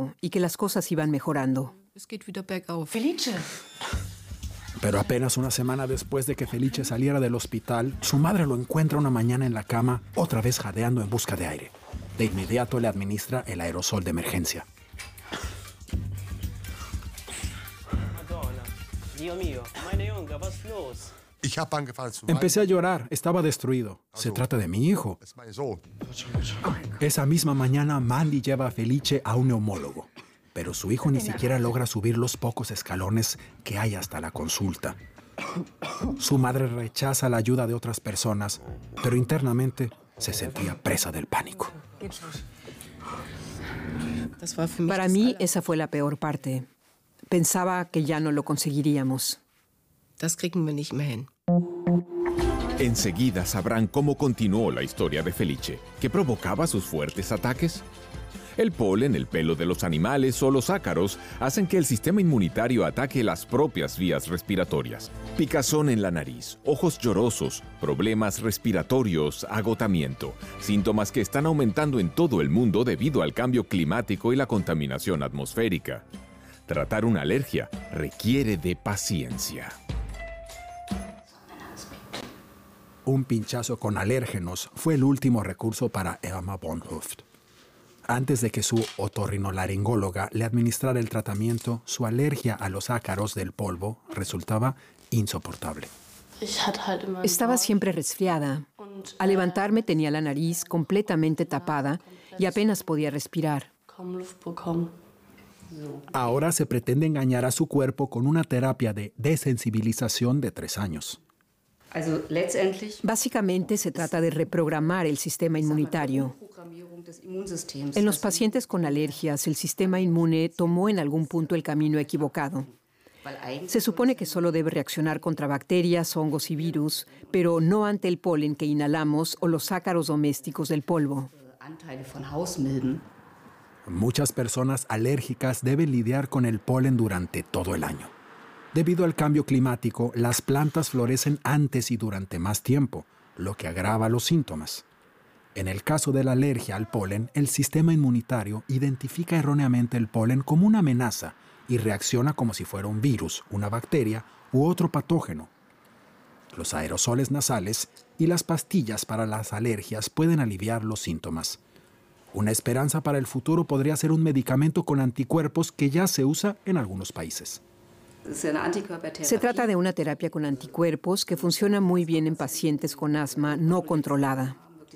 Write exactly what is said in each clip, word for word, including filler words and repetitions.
regresado y que las cosas iban mejorando. Felice. Pero apenas una semana después de que Felice saliera del hospital, su madre lo encuentra una mañana en la cama, otra vez jadeando en busca de aire. De inmediato le administra el aerosol de emergencia. Empecé a llorar, estaba destruido. Se trata de mi hijo. Esa misma mañana, Mandy lleva a Felice a un neumólogo. Pero su hijo ni siquiera logra subir los pocos escalones que hay hasta la consulta. Su madre rechaza la ayuda de otras personas, pero internamente se sentía presa del pánico. Para mí, esa fue la peor parte. Pensaba que ya no lo conseguiríamos. Enseguida sabrán cómo continuó la historia de Felice, que provocaba sus fuertes ataques. El polen, el pelo de los animales o los ácaros hacen que el sistema inmunitario ataque las propias vías respiratorias. Picazón en la nariz, ojos llorosos, problemas respiratorios, agotamiento. Síntomas que están aumentando en todo el mundo debido al cambio climático y la contaminación atmosférica. Tratar una alergia requiere de paciencia. Un pinchazo con alérgenos fue el último recurso para Emma von Hooft. Antes de que su otorrinolaringóloga le administrara el tratamiento, su alergia a los ácaros del polvo resultaba insoportable. Estaba siempre resfriada. Al levantarme tenía la nariz completamente tapada y apenas podía respirar. Ahora se pretende engañar a su cuerpo con una terapia de desensibilización de tres años. Básicamente se trata de reprogramar el sistema inmunitario. En los pacientes con alergias, el sistema inmune tomó en algún punto el camino equivocado. Se supone que solo debe reaccionar contra bacterias, hongos y virus, pero no ante el polen que inhalamos o los ácaros domésticos del polvo. Muchas personas alérgicas deben lidiar con el polen durante todo el año. Debido al cambio climático, las plantas florecen antes y durante más tiempo, lo que agrava los síntomas. En el caso de la alergia al polen, el sistema inmunitario identifica erróneamente el polen como una amenaza y reacciona como si fuera un virus, una bacteria u otro patógeno. Los aerosoles nasales y las pastillas para las alergias pueden aliviar los síntomas. Una esperanza para el futuro podría ser un medicamento con anticuerpos que ya se usa en algunos países. Se trata de una terapia con anticuerpos que funciona muy bien en pacientes con asma no controlada.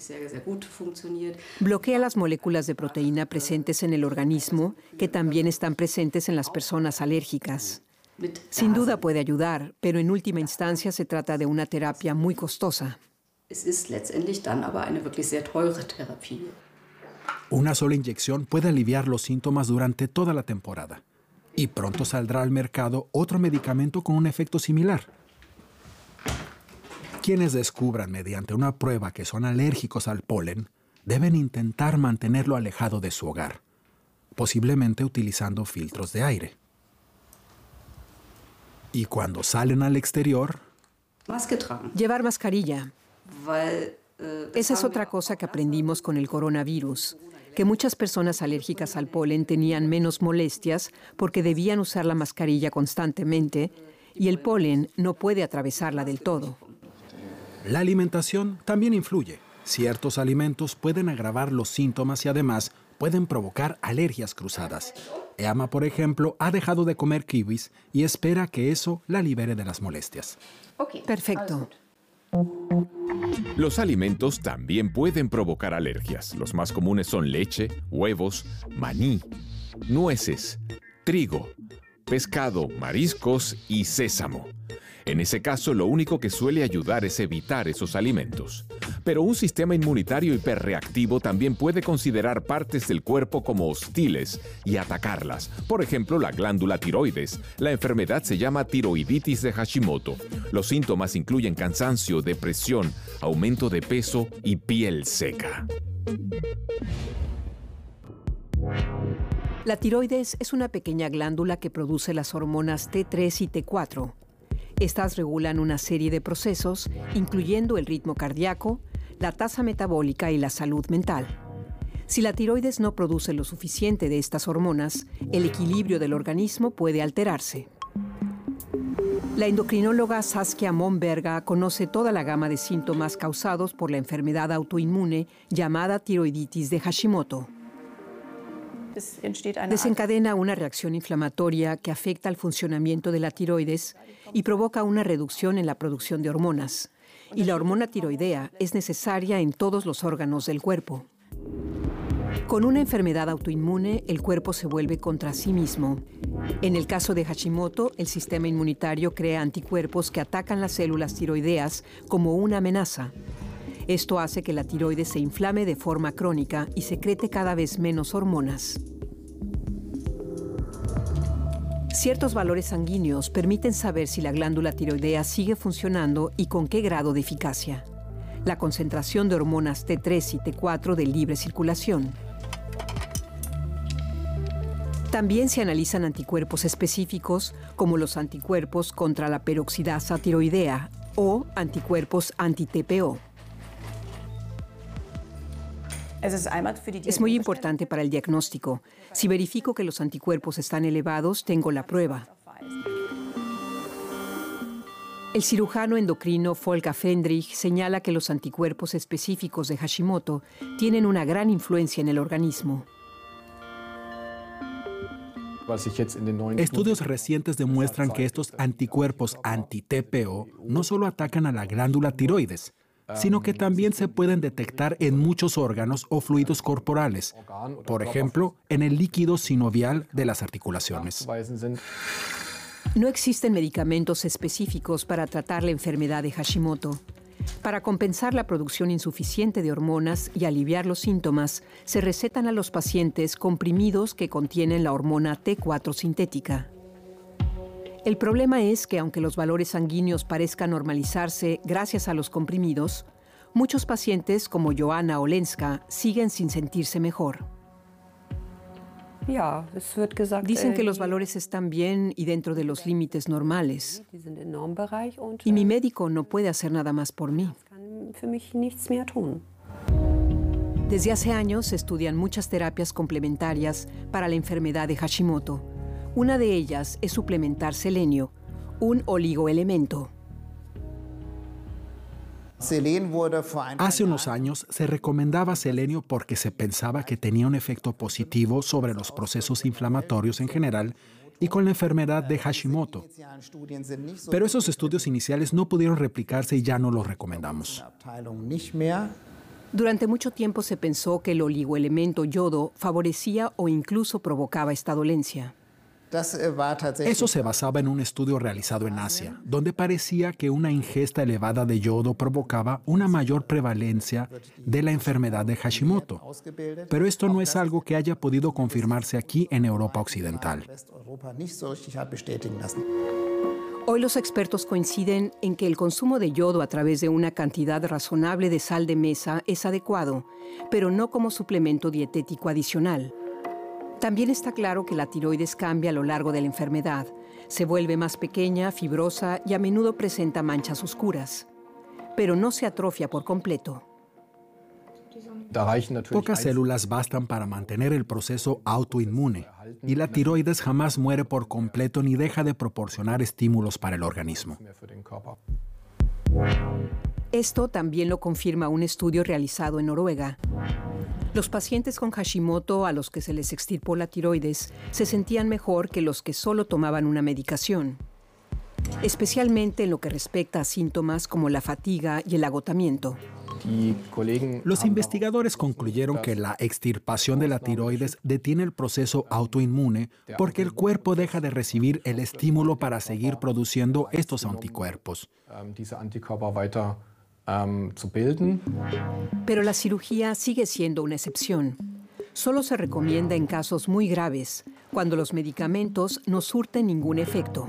Bloquea las moléculas de proteína presentes en el organismo, que también están presentes en las personas alérgicas. Sin duda puede ayudar, pero en última instancia se trata de una terapia muy costosa. Una sola inyección puede aliviar los síntomas durante toda la temporada. Y pronto saldrá al mercado otro medicamento con un efecto similar. Quienes descubran mediante una prueba que son alérgicos al polen, deben intentar mantenerlo alejado de su hogar, posiblemente utilizando filtros de aire. Y cuando salen al exterior, llevar mascarilla. Esa es otra cosa que aprendimos con el coronavirus, que muchas personas alérgicas al polen tenían menos molestias porque debían usar la mascarilla constantemente y el polen no puede atravesarla del todo. La alimentación también influye. Ciertos alimentos pueden agravar los síntomas y además pueden provocar alergias cruzadas. Emma, por ejemplo, ha dejado de comer kiwis y espera que eso la libere de las molestias. Perfecto. Los alimentos también pueden provocar alergias. Los más comunes son leche, huevos, maní, nueces, trigo, pescado, mariscos y sésamo. En ese caso, lo único que suele ayudar es evitar esos alimentos. Pero un sistema inmunitario hiperreactivo también puede considerar partes del cuerpo como hostiles y atacarlas. Por ejemplo, la glándula tiroides. La enfermedad se llama tiroiditis de Hashimoto. Los síntomas incluyen cansancio, depresión, aumento de peso y piel seca. La tiroides es una pequeña glándula que produce las hormonas T tres y T cuatro. Estas regulan una serie de procesos, incluyendo el ritmo cardíaco, la tasa metabólica y la salud mental. Si la tiroides no produce lo suficiente de estas hormonas, el equilibrio del organismo puede alterarse. La endocrinóloga Saskia Momberga conoce toda la gama de síntomas causados por la enfermedad autoinmune llamada tiroiditis de Hashimoto. Desencadena una reacción inflamatoria que afecta al funcionamiento de la tiroides y provoca una reducción en la producción de hormonas. Y la hormona tiroidea es necesaria en todos los órganos del cuerpo. Con una enfermedad autoinmune, el cuerpo se vuelve contra sí mismo. En el caso de Hashimoto, el sistema inmunitario crea anticuerpos que atacan las células tiroideas como una amenaza. Esto hace que la tiroides se inflame de forma crónica y secrete cada vez menos hormonas. Ciertos valores sanguíneos permiten saber si la glándula tiroidea sigue funcionando y con qué grado de eficacia. La concentración de hormonas T tres y T cuatro de libre circulación. También se analizan anticuerpos específicos como los anticuerpos contra la peroxidasa tiroidea o anticuerpos anti-T P O. Es muy importante para el diagnóstico. Si verifico que los anticuerpos están elevados, tengo la prueba. El cirujano endocrino Volker Fendrich señala que los anticuerpos específicos de Hashimoto tienen una gran influencia en el organismo. Estudios recientes demuestran que estos anticuerpos anti-T P O no solo atacan a la glándula tiroides, sino que también se pueden detectar en muchos órganos o fluidos corporales, por ejemplo, en el líquido sinovial de las articulaciones. No existen medicamentos específicos para tratar la enfermedad de Hashimoto. Para compensar la producción insuficiente de hormonas y aliviar los síntomas, se recetan a los pacientes comprimidos que contienen la hormona T cuatro sintética. El problema es que aunque los valores sanguíneos parezcan normalizarse gracias a los comprimidos, muchos pacientes como Joanna Olenska siguen sin sentirse mejor. Dicen que los valores están bien y dentro de los límites normales. Y mi médico no puede hacer nada más por mí. Desde hace años se estudian muchas terapias complementarias para la enfermedad de Hashimoto. Una de ellas es suplementar selenio, un oligoelemento. Hace unos años se recomendaba selenio porque se pensaba que tenía un efecto positivo sobre los procesos inflamatorios en general y con la enfermedad de Hashimoto. Pero esos estudios iniciales no pudieron replicarse y ya no los recomendamos. Durante mucho tiempo se pensó que el oligoelemento yodo favorecía o incluso provocaba esta dolencia. Eso se basaba en un estudio realizado en Asia, donde parecía que una ingesta elevada de yodo provocaba una mayor prevalencia de la enfermedad de Hashimoto. Pero esto no es algo que haya podido confirmarse aquí en Europa Occidental. Hoy los expertos coinciden en que el consumo de yodo a través de una cantidad razonable de sal de mesa es adecuado, pero no como suplemento dietético adicional. También está claro que la tiroides cambia a lo largo de la enfermedad. Se vuelve más pequeña, fibrosa y a menudo presenta manchas oscuras. Pero no se atrofia por completo. Pocas células bastan para mantener el proceso autoinmune y la tiroides jamás muere por completo ni deja de proporcionar estímulos para el organismo. Esto también lo confirma un estudio realizado en Noruega. Los pacientes con Hashimoto a los que se les extirpó la tiroides se sentían mejor que los que solo tomaban una medicación, especialmente en lo que respecta a síntomas como la fatiga y el agotamiento. Los investigadores concluyeron que la extirpación de la tiroides detiene el proceso autoinmune porque el cuerpo deja de recibir el estímulo para seguir produciendo estos anticuerpos. Pero la cirugía sigue siendo una excepción. Solo se recomienda en casos muy graves, cuando los medicamentos no surten ningún efecto.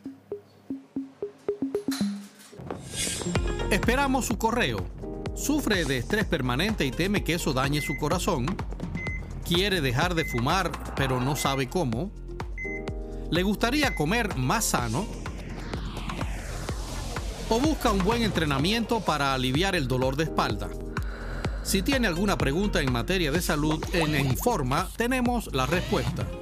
Esperamos su correo. ¿Sufre de estrés permanente y teme que eso dañe su corazón? ¿Quiere dejar de fumar pero no sabe cómo? ¿Le gustaría comer más sano? ¿O busca un buen entrenamiento para aliviar el dolor de espalda? Si tiene alguna pregunta en materia de salud, en Informa tenemos la respuesta.